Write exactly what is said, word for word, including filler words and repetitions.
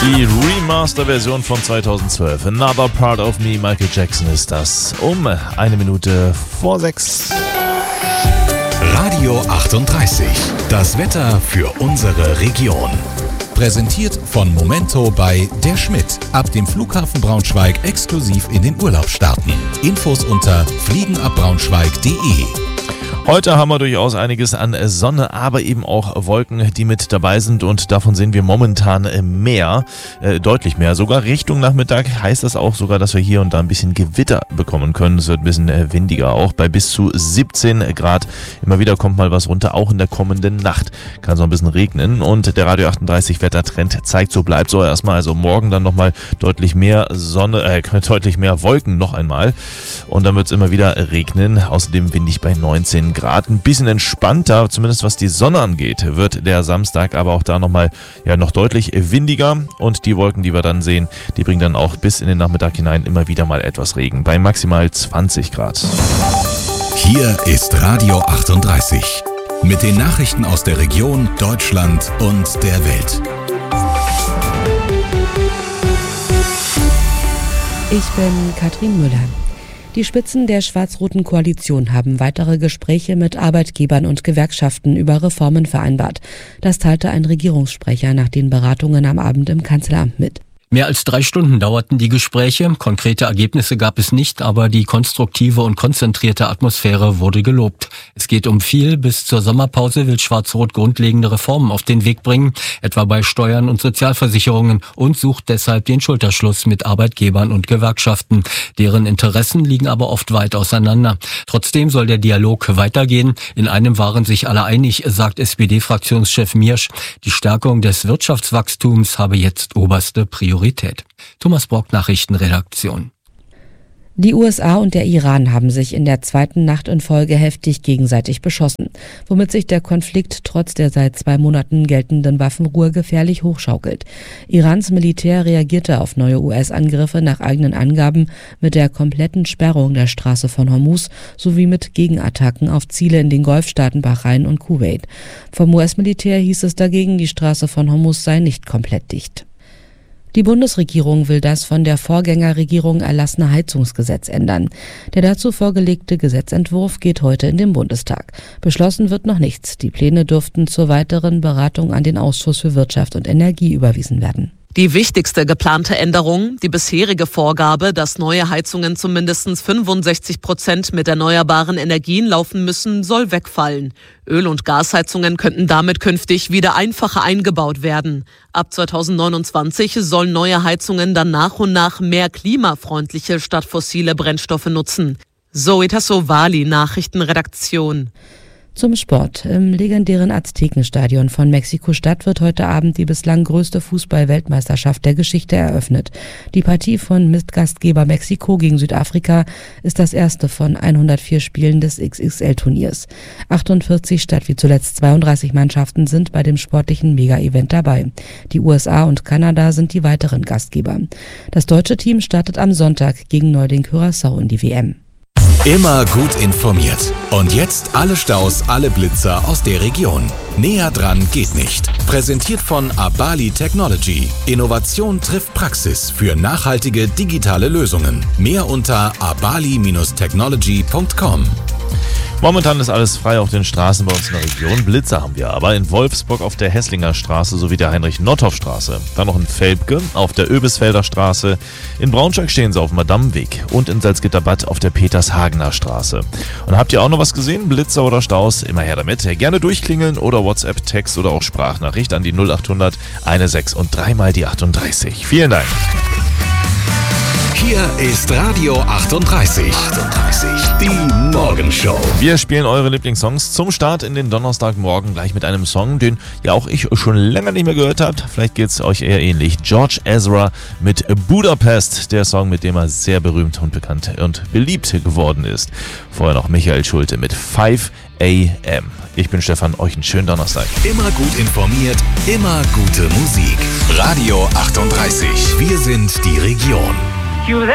Die Remaster-Version von zweitausendzwölf. Another Part of Me, Michael Jackson ist das. Um eine Minute vor sechs. Radio achtunddreißig. Das Wetter für unsere Region. Präsentiert von Momento bei Der Schmidt. Ab dem Flughafen Braunschweig exklusiv in den Urlaub starten. Infos unter fliegenabbraunschweig punkt de. Heute haben wir durchaus einiges an Sonne, aber eben auch Wolken, die mit dabei sind, und davon sehen wir momentan mehr, äh, deutlich mehr. Sogar Richtung Nachmittag heißt das auch sogar, dass wir hier und da ein bisschen Gewitter bekommen können. Es wird ein bisschen äh, windiger, auch bei bis zu siebzehn Grad. Immer wieder kommt mal was runter, auch in der kommenden Nacht kann es noch ein bisschen regnen, und der Radio achtunddreißig Wettertrend zeigt, so bleibt so erstmal. Also morgen dann nochmal deutlich mehr Sonne, äh, deutlich mehr Wolken noch einmal, und dann wird es immer wieder regnen. Außerdem windig bei neunzehn Grad. Ein bisschen entspannter, zumindest was die Sonne angeht, wird der Samstag, aber auch da nochmal ja, noch deutlich windiger, und die Wolken, die wir dann sehen, die bringen dann auch bis in den Nachmittag hinein immer wieder mal etwas Regen, bei maximal zwanzig Grad. Hier ist Radio achtunddreißig mit den Nachrichten aus der Region, Deutschland und der Welt. Ich bin Katrin Müller. Die Spitzen der schwarz-roten Koalition haben weitere Gespräche mit Arbeitgebern und Gewerkschaften über Reformen vereinbart. Das teilte ein Regierungssprecher nach den Beratungen am Abend im Kanzleramt mit. Mehr als drei Stunden dauerten die Gespräche. Konkrete Ergebnisse gab es nicht, aber die konstruktive und konzentrierte Atmosphäre wurde gelobt. Es geht um viel. Bis zur Sommerpause will Schwarz-Rot grundlegende Reformen auf den Weg bringen, etwa bei Steuern und Sozialversicherungen, und sucht deshalb den Schulterschluss mit Arbeitgebern und Gewerkschaften. Deren Interessen liegen aber oft weit auseinander. Trotzdem soll der Dialog weitergehen. In einem waren sich alle einig, sagt S P D-Fraktionschef Miersch. Die Stärkung des Wirtschaftswachstums habe jetzt oberste Priorität. Thomas Brock, Nachrichtenredaktion. Die U S A und der Iran haben sich in der zweiten Nacht in Folge heftig gegenseitig beschossen, womit sich der Konflikt trotz der seit zwei Monaten geltenden Waffenruhe gefährlich hochschaukelt. Irans Militär reagierte auf neue U S-Angriffe nach eigenen Angaben mit der kompletten Sperrung der Straße von Hormuz sowie mit Gegenattacken auf Ziele in den Golfstaaten Bahrain und Kuwait. Vom U S-Militär hieß es dagegen, die Straße von Hormuz sei nicht komplett dicht. Die Bundesregierung will das von der Vorgängerregierung erlassene Heizungsgesetz ändern. Der dazu vorgelegte Gesetzentwurf geht heute in den Bundestag. Beschlossen wird noch nichts. Die Pläne dürften zur weiteren Beratung an den Ausschuss für Wirtschaft und Energie überwiesen werden. Die wichtigste geplante Änderung, die bisherige Vorgabe, dass neue Heizungen zu mindestens fünfundsechzig Prozent mit erneuerbaren Energien laufen müssen, soll wegfallen. Öl- und Gasheizungen könnten damit künftig wieder einfacher eingebaut werden. Ab zweitausendneunundzwanzig sollen neue Heizungen dann nach und nach mehr klimafreundliche statt fossile Brennstoffe nutzen. Zoe Tassovali, Nachrichtenredaktion. Zum Sport. Im legendären Aztekenstadion von Mexiko-Stadt wird heute Abend die bislang größte Fußball-Weltmeisterschaft der Geschichte eröffnet. Die Partie von Mitgastgeber Mexiko gegen Südafrika ist das erste von hundertvier Spielen des X X L-Turniers. achtundvierzig statt wie zuletzt zweiunddreißig Mannschaften sind bei dem sportlichen Mega-Event dabei. Die U S A und Kanada sind die weiteren Gastgeber. Das deutsche Team startet am Sonntag gegen Neuling Curaçao in die W M. Immer gut informiert. Und jetzt alle Staus, alle Blitzer aus der Region. Näher dran geht nicht. Präsentiert von Abali Technology. Innovation trifft Praxis für nachhaltige digitale Lösungen. Mehr unter abali Bindestrich technology punkt com. Momentan ist alles frei auf den Straßen bei uns in der Region. Blitzer haben wir aber in Wolfsburg auf der Hesslinger Straße sowie der Heinrich-Nothoff-Straße. Dann noch in Velpke auf der Öbisfelder Straße. In Braunschweig stehen sie auf dem Madamweg und in Salzgitterbad auf der Peters-Hagener Straße. Und habt ihr auch noch was gesehen? Blitzer oder Staus? Immer her damit. Gerne durchklingeln oder WhatsApp, Text oder auch Sprachnachricht an die null achthundert sechzehn und dreimal die achtunddreißig. Vielen Dank. Hier ist Radio achtunddreißig. achtunddreißig. Die Morgenshow. Wir spielen eure Lieblingssongs zum Start in den Donnerstagmorgen gleich mit einem Song, den ja auch ich schon länger nicht mehr gehört habt. Vielleicht geht es euch eher ähnlich. George Ezra mit Budapest, der Song, mit dem er sehr berühmt und bekannt und beliebt geworden ist. Vorher noch Michael Schulte mit fünf A M. Ich bin Stefan, euch einen schönen Donnerstag. Immer gut informiert, immer gute Musik. Radio achtunddreißig. Wir sind die Region.